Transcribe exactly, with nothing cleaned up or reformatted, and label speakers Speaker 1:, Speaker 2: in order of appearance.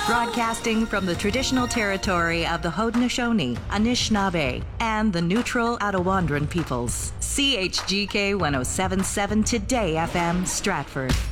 Speaker 1: Broadcasting from the traditional territory of the Haudenosaunee, Anishinaabe, and the neutral Attawandaron peoples. C H G K one oh seven point seven Today F M, Stratford.